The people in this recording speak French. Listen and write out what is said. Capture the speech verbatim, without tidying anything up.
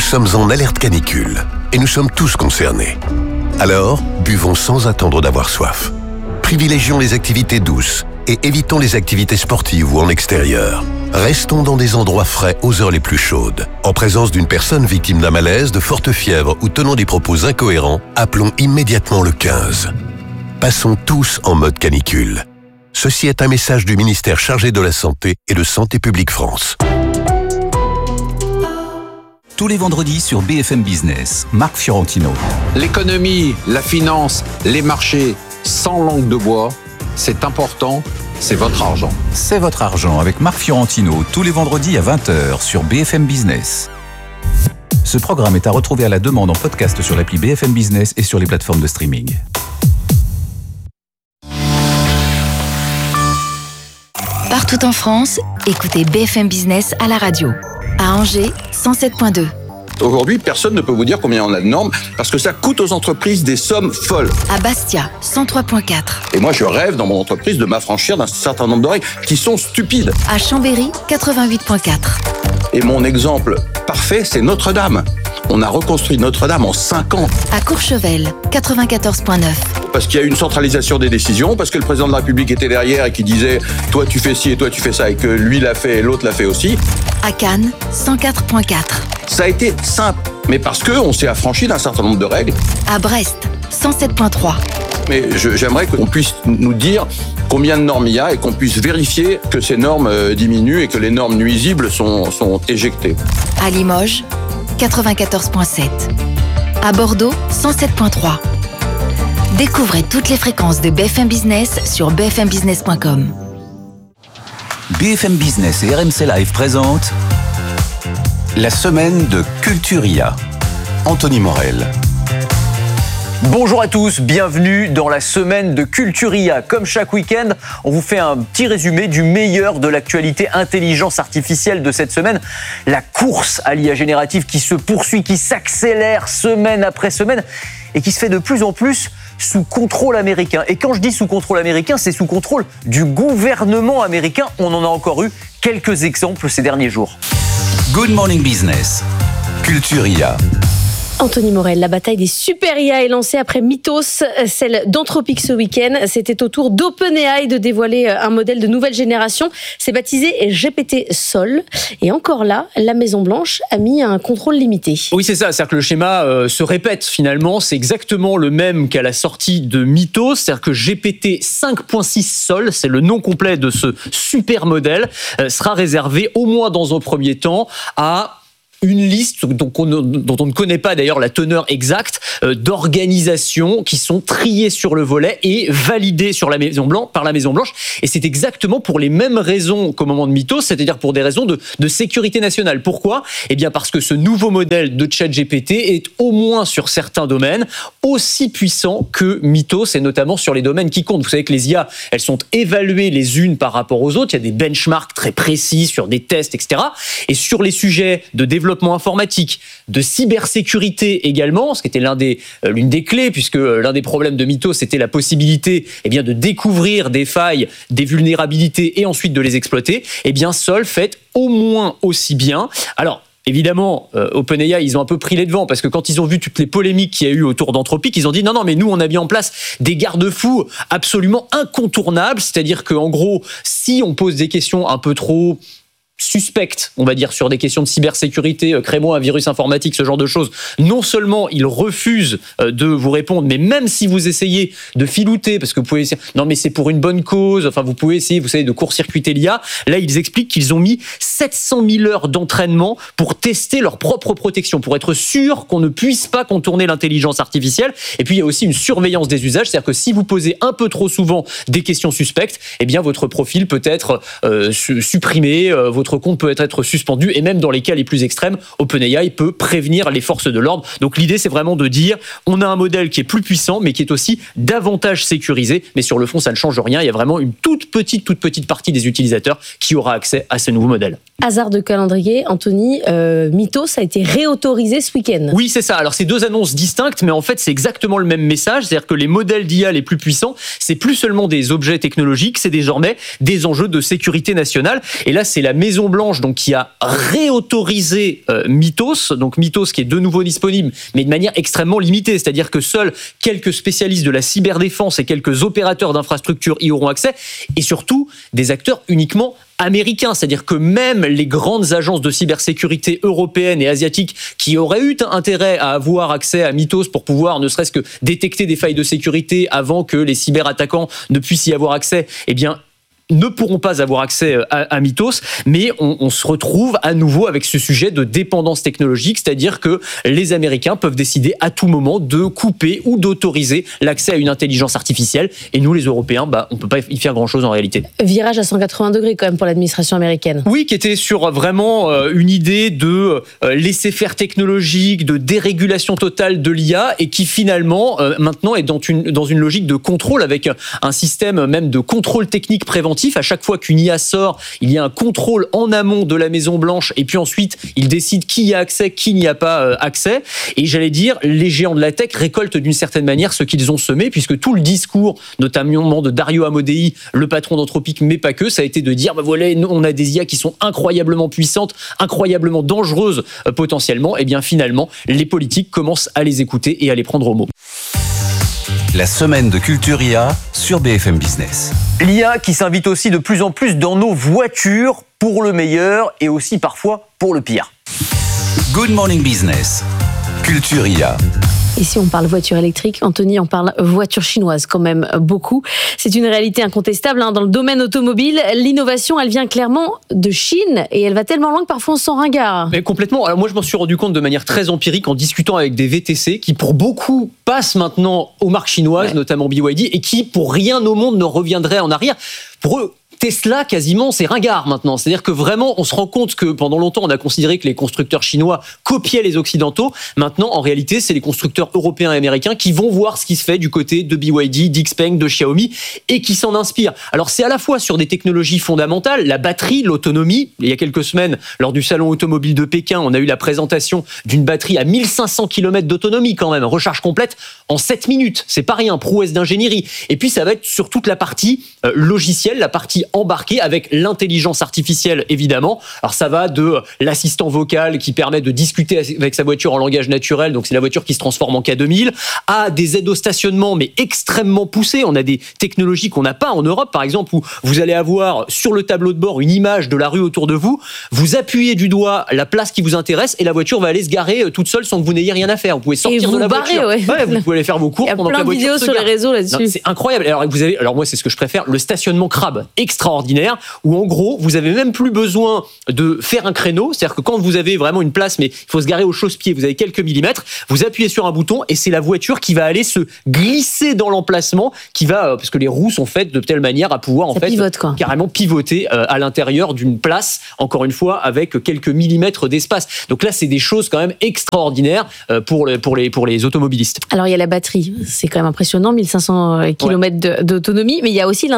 sommes en alerte canicule et nous sommes tous concernés. Alors, buvons sans attendre d'avoir soif. Privilégions les activités douces et évitons les activités sportives ou en extérieur. Restons dans des endroits frais aux heures les plus chaudes. En présence d'une personne victime d'un malaise, de forte fièvre ou tenant des propos incohérents, appelons immédiatement le quinze. Passons tous en mode canicule. Ceci est un message du ministère chargé de la Santé et de Santé publique France. Tous les vendredis sur B F M Business, Marc Fiorentino. L'économie, la finance, les marchés, sans langue de bois, c'est important, c'est votre argent. C'est votre argent avec Marc Fiorentino, tous les vendredis à vingt heures sur B F M Business. Ce programme est à retrouver à la demande en podcast sur l'appli B F M Business et sur les plateformes de streaming. Partout en France, écoutez B F M Business à la radio. À Angers, cent sept virgule deux. Aujourd'hui, personne ne peut vous dire combien on a de normes parce que ça coûte aux entreprises des sommes folles. À Bastia, cent trois virgule quatre. Et moi, je rêve dans mon entreprise de m'affranchir d'un certain nombre de règles qui sont stupides. À Chambéry, quatre-vingt-huit virgule quatre. Et mon exemple parfait, c'est Notre-Dame. On a reconstruit Notre-Dame en cinq ans. À Courchevel, quatre-vingt-quatorze virgule neuf. Parce qu'il y a eu une centralisation des décisions, parce que le président de la République était derrière et qui disait « toi tu fais ci et toi tu fais ça » et que lui l'a fait et l'autre l'a fait aussi. À Cannes, cent quatre virgule quatre. Ça a été simple, mais parce qu'on s'est affranchi d'un certain nombre de règles. À Brest, cent sept virgule trois. Mais je, j'aimerais qu'on puisse nous dire combien de normes il y a et qu'on puisse vérifier que ces normes diminuent et que les normes nuisibles sont, sont éjectées. À Limoges, quatre-vingt-quatorze virgule sept. À Bordeaux, cent sept virgule trois. Découvrez toutes les fréquences de B F M Business sur b f m business point com. B F M Business et R M C Live présentent la semaine de Culturia. Anthony Morel. Bonjour à tous, bienvenue dans la semaine de Culturia. Comme chaque week-end, on vous fait un petit résumé du meilleur de l'actualité intelligence artificielle de cette semaine. La course à l'I A générative qui se poursuit, qui s'accélère semaine après semaine et qui se fait de plus en plus sous contrôle américain. Et quand je dis sous contrôle américain, c'est sous contrôle du gouvernement américain. On en a encore eu quelques exemples ces derniers jours. Good Morning Business, Culturia. Anthony Morel, la bataille des super I A est lancée après Mythos, celle d'Anthropic ce week-end. C'était au tour d'OpenAI de dévoiler un modèle de nouvelle génération. C'est baptisé G P T Sol. Et encore là, la Maison-Blanche a mis un contrôle limité. Oui, c'est ça. C'est-à-dire que le schéma euh, se répète finalement. C'est exactement le même qu'à la sortie de Mythos. C'est-à-dire que G P T cinq point six Sol, c'est le nom complet de ce super modèle, euh, sera réservé au moins dans un premier temps à une liste dont on, dont on ne connaît pas d'ailleurs la teneur exacte euh, d'organisations qui sont triées sur le volet et validées sur la Maison Blanche, par la Maison Blanche. Et c'est exactement pour les mêmes raisons qu'au moment de Mythos, c'est-à-dire pour des raisons de, de sécurité nationale. Pourquoi ? Eh bien parce que ce nouveau modèle de ChatGPT est au moins sur certains domaines aussi puissant que Mythos et notamment sur les domaines qui comptent. Vous savez que les I A, elles sont évaluées les unes par rapport aux autres. Il y a des benchmarks très précis sur des tests, et cetera. Et sur les sujets de développement informatique, de cybersécurité également, ce qui était l'un des, euh, l'une des clés, puisque euh, l'un des problèmes de Mythos, c'était la possibilité eh bien, de découvrir des failles, des vulnérabilités et ensuite de les exploiter. Eh bien, Sol fait au moins aussi bien. Alors, évidemment, euh, OpenAI, ils ont un peu pris les devants parce que quand ils ont vu toutes les polémiques qu'il y a eu autour d'Anthropic, ils ont dit non, non, mais nous, on a mis en place des garde-fous absolument incontournables. C'est-à-dire qu'en gros, si on pose des questions un peu trop suspectes, on va dire, sur des questions de cybersécurité, euh, crée-moi un virus informatique, ce genre de choses, non seulement ils refusent euh, de vous répondre, mais même si vous essayez de filouter, parce que vous pouvez essayer, non mais c'est pour une bonne cause, enfin vous pouvez essayer, vous savez, de court-circuiter l'I A, là ils expliquent qu'ils ont mis sept cent mille heures d'entraînement pour tester leur propre protection, pour être sûr qu'on ne puisse pas contourner l'intelligence artificielle. Et puis il y a aussi une surveillance des usages, c'est-à-dire que si vous posez un peu trop souvent des questions suspectes, eh bien votre profil peut être euh, supprimé, euh, votre compte peut être suspendu, et même dans les cas les plus extrêmes, OpenAI peut prévenir les forces de l'ordre. Donc l'idée, c'est vraiment de dire, on a un modèle qui est plus puissant, mais qui est aussi davantage sécurisé. Mais sur le fond, ça ne change rien. Il y a vraiment une toute petite, toute petite partie des utilisateurs qui aura accès à ce nouveau modèle. Hasard de calendrier, Anthony, euh, Mythos a été réautorisé ce week-end. Oui, c'est ça. Alors, c'est deux annonces distinctes, mais en fait, c'est exactement le même message. C'est-à-dire que les modèles d'I A les plus puissants, c'est plus seulement des objets technologiques, c'est désormais des enjeux de sécurité nationale. Et là, c'est la Maison Maison-Blanche, donc qui a réautorisé euh, Mythos, donc Mythos qui est de nouveau disponible, mais de manière extrêmement limitée, c'est-à-dire que seuls quelques spécialistes de la cyberdéfense et quelques opérateurs d'infrastructures y auront accès, et surtout des acteurs uniquement américains, c'est-à-dire que même les grandes agences de cybersécurité européennes et asiatiques qui auraient eu intérêt à avoir accès à Mythos pour pouvoir ne serait-ce que détecter des failles de sécurité avant que les cyberattaquants ne puissent y avoir accès, eh bien ne pourront pas avoir accès à, à Mythos, mais on, on se retrouve à nouveau avec ce sujet de dépendance technologique, c'est-à-dire que les Américains peuvent décider à tout moment de couper ou d'autoriser l'accès à une intelligence artificielle, et nous les Européens, bah, on ne peut pas y faire grand-chose en réalité. Virage à cent quatre-vingts degrés quand même pour l'administration américaine. Oui, qui était sur vraiment euh, une idée de euh, laisser-faire technologique, de dérégulation totale de l'I A, et qui finalement euh, maintenant est dans une, dans une logique de contrôle avec un système même de contrôle technique préventif. À chaque fois qu'une I A sort, il y a un contrôle en amont de la Maison-Blanche, et puis ensuite, ils décident qui y a accès, qui n'y a pas accès. Et j'allais dire, les géants de la tech récoltent d'une certaine manière ce qu'ils ont semé, puisque tout le discours, notamment de Dario Amodei, le patron d'Anthropic, mais pas que, ça a été de dire, bah voilà, on a des I A qui sont incroyablement puissantes, incroyablement dangereuses euh, potentiellement. Et bien finalement, les politiques commencent à les écouter et à les prendre au mot. La semaine de Culture I A sur B F M Business. L'I A qui s'invite aussi de plus en plus dans nos voitures, pour le meilleur et aussi parfois pour le pire. Good Morning Business. Culture I A. Ici, on parle voiture électrique. Anthony, on parle voiture chinoise quand même beaucoup. C'est une réalité incontestable hein. Dans le domaine automobile. L'innovation, elle vient clairement de Chine et elle va tellement loin que parfois on se sent ringard. Mais complètement. Alors moi, je m'en suis rendu compte de manière très empirique en discutant avec des V T C qui, pour beaucoup, passent maintenant aux marques chinoises, ouais. notamment B Y D, et qui, pour rien au monde, ne reviendraient en arrière. Pour eux, Tesla, quasiment, c'est ringard maintenant. C'est-à-dire que vraiment, on se rend compte que pendant longtemps, on a considéré que les constructeurs chinois copiaient les Occidentaux. Maintenant, en réalité, c'est les constructeurs européens et américains qui vont voir ce qui se fait du côté de B Y D, d'Xpeng, de Xiaomi et qui s'en inspirent. Alors, c'est à la fois sur des technologies fondamentales, la batterie, l'autonomie. Il y a quelques semaines, lors du salon automobile de Pékin, on a eu la présentation d'une batterie à mille cinq cents kilomètres d'autonomie quand même, recharge complète en sept minutes. C'est pas rien, prouesse d'ingénierie. Et puis, ça va être sur toute la partie euh, logicielle, la partie embarqué avec l'intelligence artificielle, évidemment. Alors, ça va de l'assistant vocal qui permet de discuter avec sa voiture en langage naturel, donc c'est la voiture qui se transforme en K deux mille, à des aides au stationnement, mais extrêmement poussées. On a des technologies qu'on n'a pas en Europe, par exemple, où vous allez avoir sur le tableau de bord une image de la rue autour de vous, vous appuyez du doigt la place qui vous intéresse et la voiture va aller se garer toute seule sans que vous n'ayez rien à faire. Vous pouvez sortir vous de la barrez, voiture. Ouais. Ouais, vous pouvez aller faire vos courses pendant que la voiture se gare. Il y a plein de vidéos sur les réseaux là-dessus. Non, c'est incroyable. Alors, vous avez, alors moi, c'est ce que je préfère, le stationnement crabe. Extraordinaire, où en gros, vous avez même plus besoin de faire un créneau, c'est-à-dire que quand vous avez vraiment une place, mais il faut se garer au chausse-pied, vous avez quelques millimètres, vous appuyez sur un bouton et c'est la voiture qui va aller se glisser dans l'emplacement, qui va, parce que les roues sont faites de telle manière à pouvoir en Ça fait pivote, quoi. carrément pivoter à l'intérieur d'une place, encore une fois, avec quelques millimètres d'espace. Donc là, c'est des choses quand même extraordinaires pour les, pour les, pour les automobilistes. Alors il y a la batterie, c'est quand même impressionnant, mille cinq cents kilomètres ouais. d'autonomie, mais il y a aussi